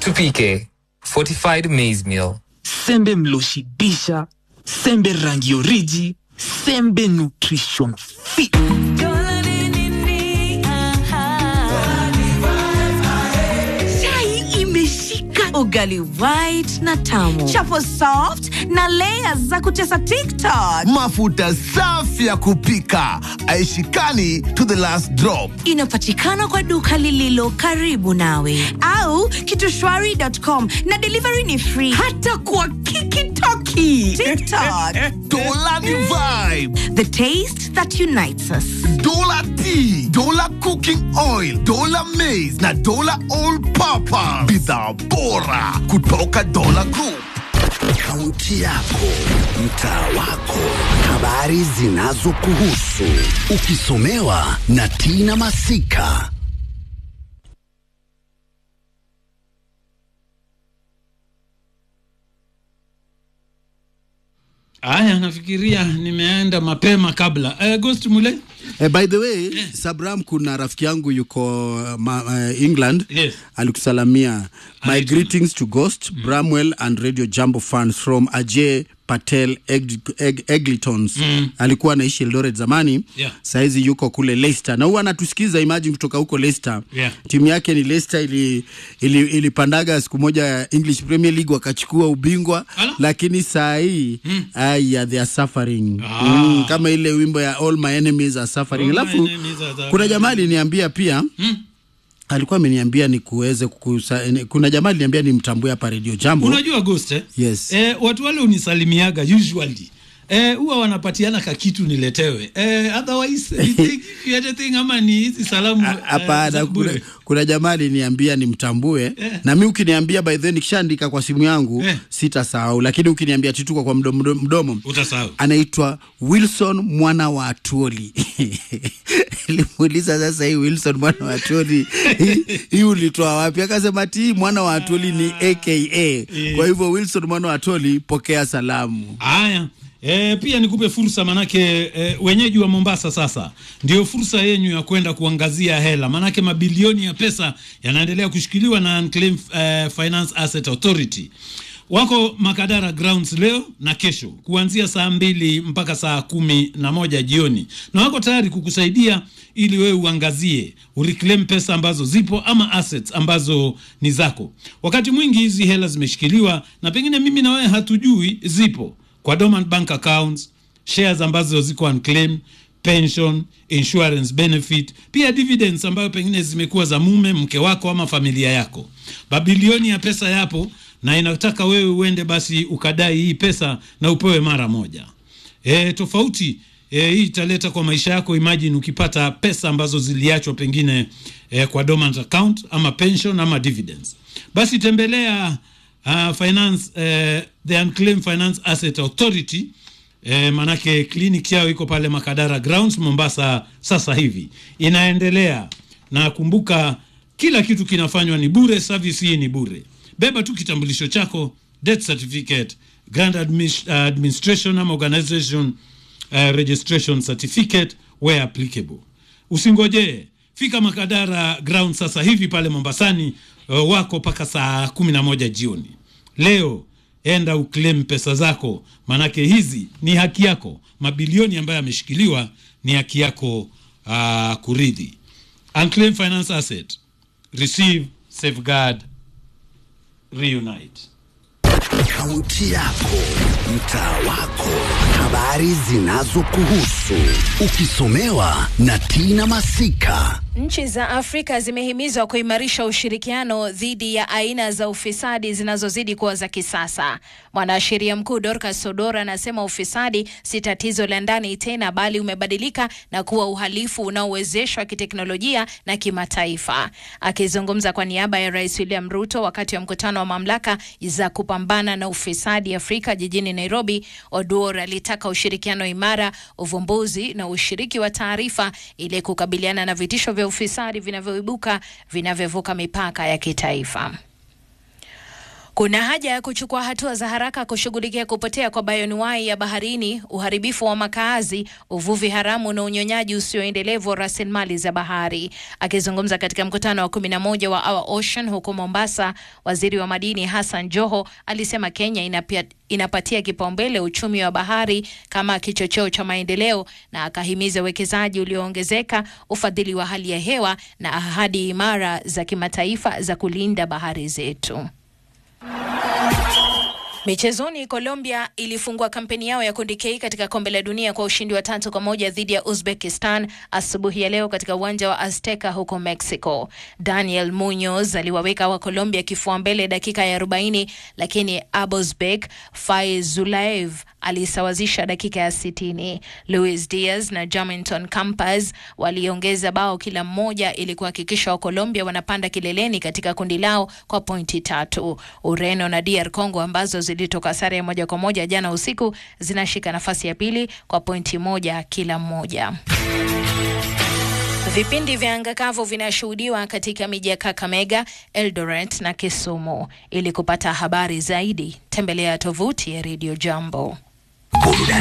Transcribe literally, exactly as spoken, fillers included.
Tupike, fortified maize meal. Sembe mloshibisha, sembe rangi oriji, sembe nutrition fit. Ugali white na tamu, chapo soft na layers za kutesa TikTok. Mafuta safi ya kupika, aishikani to the last drop. Inapatikana kwa duka lililo karibu nawe au kitushwari dot com na delivery ni free hata kwa Kikitoki. TikTok. Dola ni vibe. The taste that unites us. Dola tea, Dola cooking oil, Dola maize na Dola all purpose. Bidhaa bora kutoka Dola Group. Kaunti yako, mtaa wako, habari zinazokuhusu, ukisomewa na Tina Masika. Aya, nafikiria nimeenda mapema kabla. Uh, Ghost Mule? Uh, by the way, yeah. Sabram, kuna rafiki yangu yuko uh, ma, uh, England. Yes. Alikusalamia. My Alikuwa. greetings to Ghost, mm. Bramwell and Radio Jumbo fans from Ajay Patel Eg, Eg, Egletons. Mm. Alikuwa anaishi Eldoret zamani. Yeah. Saizi yuko kule Leicester. Na huwa anatusikiza, imagine kutoka huko Leicester. Yeah. Timu yake ni Leicester, ili ili ilipandaga siku moja English Premier League wakachukua ubingwa. Ala? Lakini saa hii mm. aya they are suffering. Ah. Mm, kama ile wimbo ya All My Enemies Are Suffering. Alafu kuna jamaa aliniambia pia mm. alikuwa ameniambia ni kuweze kukusa, kuna jamaa aliniambia ni mtambue hapa Radio Jambo. Unajua Ghost eh? Yes. Eh, watu wale unisalimiaga usually. Eh, huwa wanapatiana kakitu niletewe. Eh, otherwise you think you anything ama ni hizi salamu. Hapana, eh, kuna, kuna jamaa aliniambia ni mtambue eh. Na mimi ukiniambia by then nikishaandika kwa simu yangu eh. sitasahau, lakini ukiniambia tituka kwa mdomo mdomo utasahau. Anaitwa Wilson mwana wa Atuoli. Nilimuuliza sasa, hii Wilson mwana wa Atuoli hii ulitoa wapi? Akasema ti mwana wa Atuoli ni A K A. Kwa hivyo Wilson mwana wa Atuoli, pokea salamu. Haya. E, pia nikupe fursa manake e, wenyeji wa Mombasa sasa ndio fursa yenyu ya kwenda kuangazia hela, manake mabilioni ya pesa yanaendelea kushikiliwa na Unclaimed uh, Finance Asset Authority. Wako Makadara Grounds leo na kesho kuanzia saa mbili mpaka saa kumi na moja jioni, na wako tayari kukusaidia ili wewe uangazie ureclaim pesa ambazo zipo ama assets ambazo ni zako. Wakati mwingi hizi hela zimeshikiliwa na pengine mimi na wewe hatujui zipo kwa dormant bank accounts, shares ambazo ziko unclaimed, pension, insurance benefit, pia dividends ambayo pengine zimekuwa za mume, mke wako ama familia yako. Mabilioni ya pesa yapo na inataka wewe uende basi ukadai hii pesa na upewe mara moja. E, tofauti e, hii italeta kwa maisha yako. Imagine ukipata pesa ambazo ziliachwa pengine e, kwa dormant account ama pension ama dividends. Basi tembelea Uh, finance uh, the Unclaimed Finance Asset Authority, uh, manake clinic yao iko pale Makadara Grounds Mombasa sasa hivi inaendelea, na kumbuka kila kitu kinafanywa ni bure, service hii ni bure. Beba tu kitambulisho chako, death certificate, grant admis- uh, administration ama organization uh, registration certificate where applicable. Usingoje, fika Makadara Grounds sasa hivi pale Mombasani. Uh, wako paka saa kumi na moja jioni. Leo enda uclaim pesa zako, manake hizi ni haki yako. Mabilioni ambayo yameshikiliwa ni haki yako uh, kuridhi. Unclaimed Finance Asset, receive, safeguard, reunite. Kaunti yako, mtaa wako, habari zinazokuhusu, ukisomewa na Tina Masika. Nchi za Afrika zimehimizwa kuimarisha ushirikiano dhidi ya aina za ufisadi zinazozidi kuwa za kisasa. Mwanasheria mkuu Dorcas Odora anasema ufisadi si tatizo la ndani tena, bali umebadilika na kuwa uhalifu unaowezeshwa kiteknolojia na kimataifa. Akizungumza kwa niaba ya Rais William Ruto wakati wa mkutano wa mamlaka za kupambana na ufisadi Afrika jijini Nairobi, Odora alitaka ushirikiano imara, uvumbuzi na ushiriki wa taarifa ili kukabiliana na vitisho vya ufisadi vinavyoibuka vinavyovuka mipaka ya kitaifa. Kuna haja ya kuchukua hatua za haraka kushughulikia kupotea kwa bioanuwai ya baharini, uharibifu wa makazi, uvuvi haramu na unyonyaji usioendelevu wa rasilimali za bahari. Akizungumza katika mkutano wa kumi na moja wa Our Ocean huko Mombasa, waziri wa madini Hassan Joho alisema Kenya inapia, inapatia kipaumbele uchumi wa bahari kama kichocheo cha maendeleo, na akahimiza uwekezaji ulioongezeka, ufadhili wa hali ya hewa na ahadi imara za kimataifa za kulinda bahari zetu. Michezoni, Colombia ilifungua kampeni yao ya kundi K katika kombe la dunia kwa ushindi wa tatu kwa moja dhidi ya Uzbekistan asubuhi ya leo katika uwanja wa Azteca huko Mexico. Daniel Munoz aliwaweka wa Colombia kifua mbele dakika ya arobaini, lakini Abosbek Faizulaev alisawazisha dakika ya sitini. Luis Diaz na Jaminton Campas waliongeza bao kila mmoja ili kuhakikisha wa Colombia wanapanda kileleni katika kundi lao kwa pointi tatu. Ureno na D R Congo ambazo zilitoka sare ya moja kwa moja jana usiku zinashika nafasi ya pili kwa pointi moja kila mmoja. Vipindi vya anga kavu vinashuhudiwa katika miji ya Kakamega, Eldoret na Kisumu. Ili kupata habari zaidi, tembelea tovuti ya Radio Jambo.